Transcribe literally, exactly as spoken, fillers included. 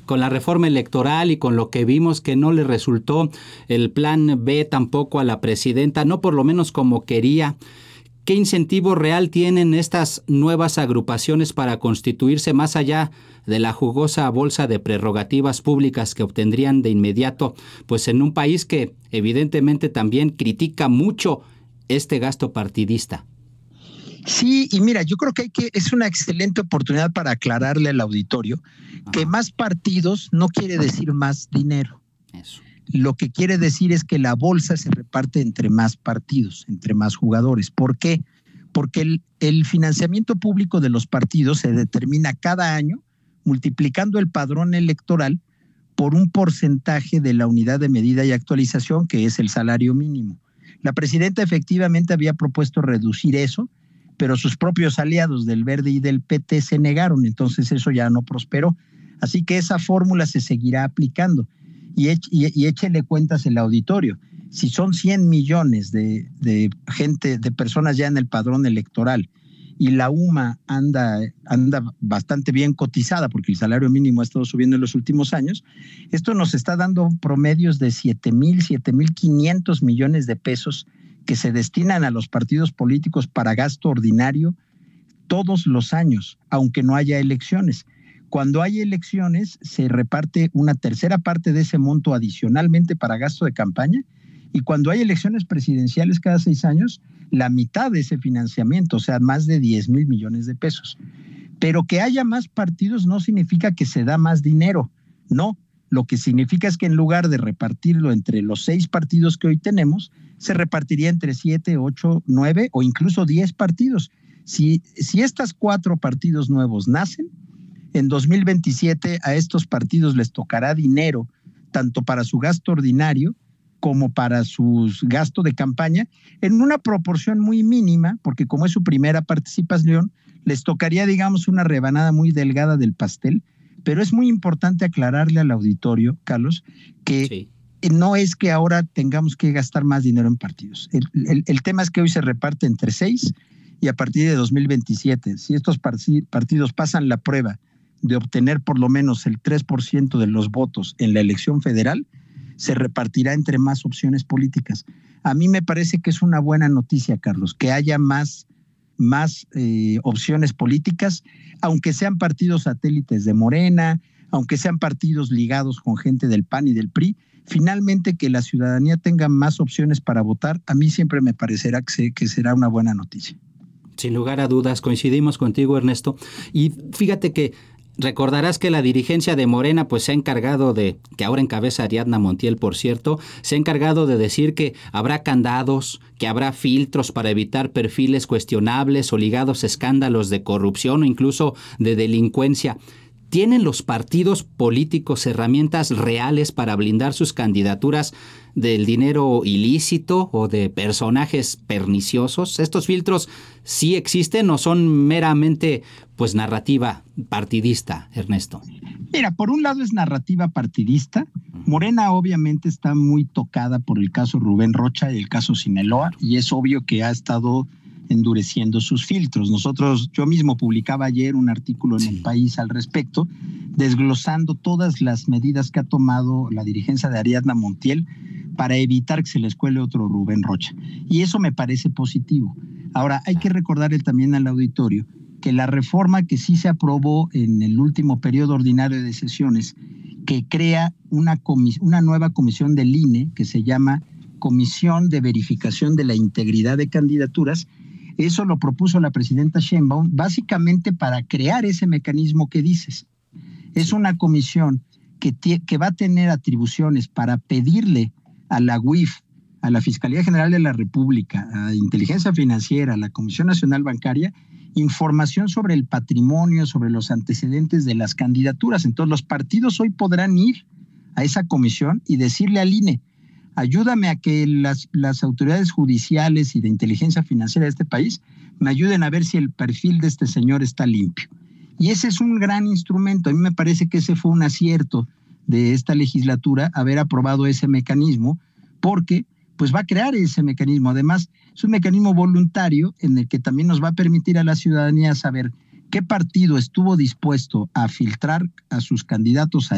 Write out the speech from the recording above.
con la reforma electoral y con lo que vimos que no le resultó el plan B tampoco a la presidenta, no por lo menos como quería. ¿Qué incentivo real tienen estas nuevas agrupaciones para constituirse más allá de la jugosa bolsa de prerrogativas públicas que obtendrían de inmediato, pues en un país que evidentemente también critica mucho este gasto partidista? Sí, y mira, yo creo que, hay que es una excelente oportunidad para aclararle al auditorio que Ajá. más partidos no quiere decir más dinero. Eso. Lo que quiere decir es que la bolsa se reparte entre más partidos, entre más jugadores. ¿Por qué? Porque el, el financiamiento público de los partidos se determina cada año multiplicando el padrón electoral por un porcentaje de la unidad de medida y actualización, que es el salario mínimo. La presidenta efectivamente había propuesto reducir eso, pero sus propios aliados del Verde y del P T se negaron, entonces eso ya no prosperó. Así que esa fórmula se seguirá aplicando. Y, y, y échele cuentas el auditorio. Si son cien millones de, de gente, de personas ya en el padrón electoral, y la U M A anda, anda bastante bien cotizada, porque el salario mínimo ha estado subiendo en los últimos años, esto nos está dando promedios de siete mil, siete mil quinientos millones de pesos que se destinan a los partidos políticos para gasto ordinario todos los años, aunque no haya elecciones. Cuando hay elecciones, se reparte una tercera parte de ese monto adicionalmente para gasto de campaña, y cuando hay elecciones presidenciales cada seis años, la mitad de ese financiamiento, o sea, más de diez mil millones de pesos. Pero que haya más partidos no significa que se da más dinero, no. Lo que significa es que en lugar de repartirlo entre los seis partidos que hoy tenemos, se repartiría entre siete, ocho, nueve o incluso diez partidos. Si, si estos cuatro partidos nuevos nacen, en dos mil veintisiete a estos partidos les tocará dinero, tanto para su gasto ordinario como para su gasto de campaña, en una proporción muy mínima, porque como es su primera participación, les tocaría, digamos, una rebanada muy delgada del pastel. Pero es muy importante aclararle al auditorio, Carlos, que sí. No es que ahora tengamos que gastar más dinero en partidos. El, el, el tema es que hoy se reparte entre seis, y a partir de dos mil veintisiete, si estos partidos pasan la prueba de obtener por lo menos el tres por ciento de los votos en la elección federal, se repartirá entre más opciones políticas. A mí me parece que es una buena noticia, Carlos, que haya más, más eh, opciones políticas, aunque sean partidos satélites de Morena, aunque sean partidos ligados con gente del P A N y del P R I. Finalmente, que la ciudadanía tenga más opciones para votar, a mí siempre me parecerá que, se, que será una buena noticia. Sin lugar a dudas, coincidimos contigo, Ernesto. Y fíjate que recordarás que la dirigencia de Morena pues se ha encargado de, que ahora encabeza Ariadna Montiel, por cierto, se ha encargado de decir que habrá candados, que habrá filtros para evitar perfiles cuestionables o ligados a escándalos de corrupción o incluso de delincuencia. ¿Tienen los partidos políticos herramientas reales para blindar sus candidaturas del dinero ilícito o de personajes perniciosos? ¿Estos filtros sí existen o son meramente pues narrativa partidista, Ernesto? Mira, por un lado es narrativa partidista. Morena obviamente está muy tocada por el caso Rubén Rocha y el caso Sinaloa, y es obvio que ha estado endureciendo sus filtros. Nosotros, yo mismo publicaba ayer un artículo en sí. El País al respecto, desglosando todas las medidas que ha tomado la dirigencia de Ariadna Montiel para evitar que se les cuele otro Rubén Rocha. Y eso me parece positivo. Ahora, hay que recordarle también al auditorio que la reforma que sí se aprobó en el último periodo ordinario de sesiones, que crea una, comis- una nueva comisión del I N E que se llama Comisión de Verificación de la Integridad de Candidaturas, eso lo propuso la presidenta Sheinbaum básicamente para crear ese mecanismo que dices. Es una comisión que, tie- que va a tener atribuciones para pedirle a la U I F, a la Fiscalía General de la República, a Inteligencia Financiera, a la Comisión Nacional Bancaria, información sobre el patrimonio, sobre los antecedentes de las candidaturas. Entonces los partidos hoy podrán ir a esa comisión y decirle al I N E, ayúdame a que las, las autoridades judiciales y de inteligencia financiera de este país me ayuden a ver si el perfil de este señor está limpio. Y ese es un gran instrumento. A mí me parece que ese fue un acierto de esta legislatura, haber aprobado ese mecanismo, porque pues va a crear ese mecanismo. Además, es un mecanismo voluntario en el que también nos va a permitir a la ciudadanía saber qué partido estuvo dispuesto a filtrar a sus candidatos a